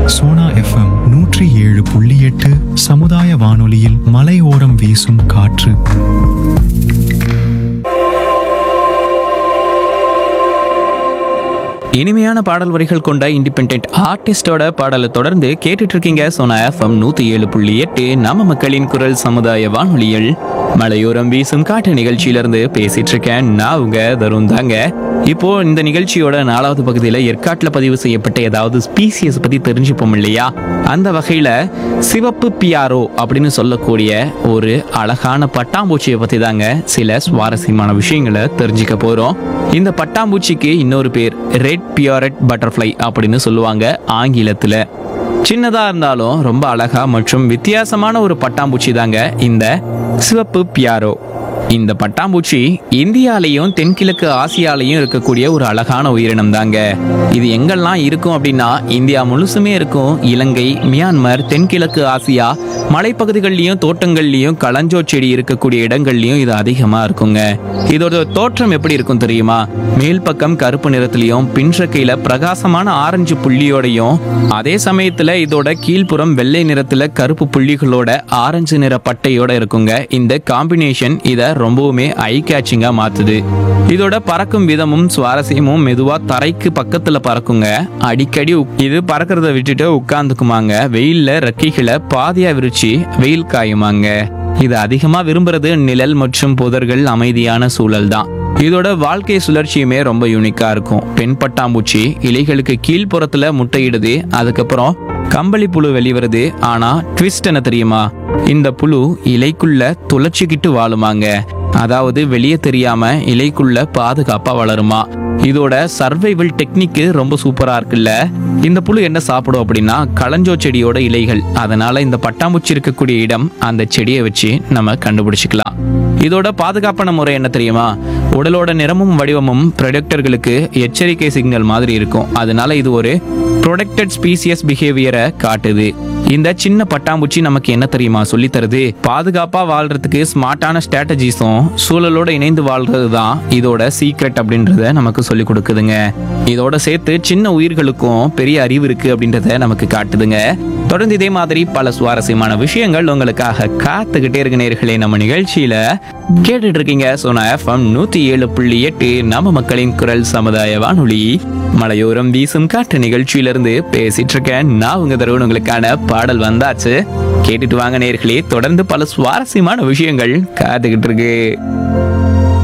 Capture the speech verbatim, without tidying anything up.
Sona FM நூற்றி ஏழு புள்ளி எட்டு சமுதாய வானொலியில் மலையோரம் வீசும் காற்று. இனிமையான பாடல் வரிகள் கொண்ட இண்டிபெண்டன்ட் ஆர்டிஸ்டோட பாடலை தொடர்ந்து கேட்டுட்டு இருக்கீங்க சோனா எஃப்எம் நூத்தி ஏழு புள்ளி எட்டு நம்ம மக்களின் குரல் சமுதாய வானொலியில் மலையோரம் வீசும் காட்டு நிகழ்ச்சியிலிருந்து பேசிட்டு இருக்கேன். நான் உங்க தருண் தாங்க. இப்போ இந்த நிகழ்ச்சியோட நாலாவது பகுதியில் ஏற்காட்டில் பதிவு செய்யப்பட்ட ஏதாவது ஸ்பீசியஸ் பத்தி தெரிஞ்சுப்போம் இல்லையா? அந்த வகையில சிவப்பு பியாரோ அப்படின்னு சொல்லக்கூடிய ஒரு அழகான பட்டாம்பூச்சியை பத்தி தாங்க சில சுவாரஸ்யமான விஷயங்களை தெரிஞ்சுக்க போறோம். இந்த பட்டாம்பூச்சிக்கு இன்னொரு பேர் ரெட் பியாரட் பட்டர்ஃப்ளை அப்படின்னு சொல்லுவாங்க ஆங்கிலத்துல. சின்னதா இருந்தாலும் ரொம்ப அழகா மற்றும் வித்தியாசமான ஒரு பட்டாம்பூச்சி தாங்க இந்த சிவப்பு பியாரோ. இந்த பட்டாம்பூச்சி இந்தியாலையும் தென்கிழக்கு ஆசியாலையும் இருக்கக்கூடிய ஒரு அழகான உயிரினம் தாங்க. இது எங்கெல்லாம் இருக்கும் அப்படின்னா இந்தியா முழுசுமே இருக்கும். இலங்கை, மியான்மர், தென்கிழக்கு ஆசியா மலைப்பகுதிகள்லையும் தோட்டங்கள்லையும் களஞ்சோ செடி இருக்கக்கூடிய இடங்கள்லையும் இது அதிகமா இருக்குங்க. இதோட தோற்றம் எப்படி இருக்கும் தெரியுமா? மேல் பக்கம் கருப்பு நிறத்திலையும் பின்சக்கையில பிரகாசமான ஆரஞ்சு புள்ளியோடையும், அதே சமயத்துல இதோட கீழ்ப்புறம் வெள்ளை நிறத்துல கருப்பு புள்ளிகளோட ஆரஞ்சு நிற பட்டையோட இருக்குங்க. இந்த காம்பினேஷன் இத ரொம்பவுமே ஐ கேச்சிங்கா மாத்துது. இதோட பறக்கும் விதமும் சுவாரஸ்யமும் மெதுவா தரைக்கு பக்கத்துல பறக்குங்க. அடிக்கடி இது பறக்கிறத விட்டுட்டு உட்கார்ந்துக்குமாங்க. வெயில்ல ரெக்கைகளை பாதியா விரிச்சு வெயில் காயுமாங்க. இது அதிகமா விரும்புறது நிழல் மற்றும் புதர்கள், அமைதியான சூழல் தான். இதோட வாழ்க்கை சுழற்சியுமே ரொம்ப யூனிக்கா இருக்கும். பெண் பட்டாம்பூச்சி இலைகளுக்கு கீழ்ப்புறத்துல முட்டையிடுது. அதுக்கப்புறம் கம்பளி புழு வெளிவருது. ஆனா ட்விஸ்ட் என்ன தெரியுமா? இந்த புழு இலைக்குள்ள துளைச்சிக்கிட்டு வாழுமாங்க. அதாவது வெளியே தெரியாம இலைக்குள்ள பாதுகாப்பா வளருமா. இதோட சர்வைவல் டெக்னிக்கு ரொம்ப சூப்பரா இருக்குல்ல. இந்த புழு என்ன சாப்பிடும் அப்படின்னா களஞ்சோ செடியோட இலைகள். அதனால இந்த பட்டாம்பூச்சி இருக்கக்கூடிய இடம் அந்த செடியை வச்சு நம்ம கண்டுபிடிச்சிக்கலாம். இதோட பாதுகாப்பான முறை என்ன தெரியுமா? உடலோட நிறமும் வடிவமும் ப்ரொடக்டர்களுக்கு எச்சரிக்கை சிக்னல் மாதிரி இருக்கும். அதனால இது ஒரு ப்ரொடெக்டட் ஸ்பீசியஸ் பிஹேவியரை காட்டுது. இந்த சின்ன பட்டாம்பூச்சி நமக்கு என்ன தெரியுமா சொல்லி தருது? பாதுகாப்பா வாழ்றதுக்கு ஸ்மார்ட்டான ஸ்ட்ராட்டஜிஸும் சூழலோட இணைந்து வாழ்றது தான் இதோட சீக்ரெட் அப்படின்றத நமக்கு சொல்லி கொடுக்குதுங்க. இதோட சேர்த்து சின்ன உயிர்களுக்கும் பெரிய அறிவு இருக்கு அப்படின்றத நமக்கு காட்டுதுங்க. தொடர்ந்து இதே மாதிரி பல சுவாரஸ்யமான விஷயங்கள் உங்களுக்காக காத்துக்கிட்டே இருக்க நேயர்களே. நம்ம நிகழ்ச்சியில கேட்டுட்டு இருக்கீங்க சோனா எஃப்எம் நூத்தி ஏழு புள்ளி எட்டு நம்ம மக்களின் குரல் சமுதாய வானொலி மலையோரம் வீசும் காற்று நிகழ்ச்சியிலிருந்து பேசிட்டு இருக்கேன். நான் உங்க தருவன். உங்களுக்கான பாடல் வந்தாச்சு, கேட்டுட்டு வாங்க நேயர்களே. தொடர்ந்து பல சுவாரஸ்யமான விஷயங்கள் காத்துக்கிட்டு இருக்கு.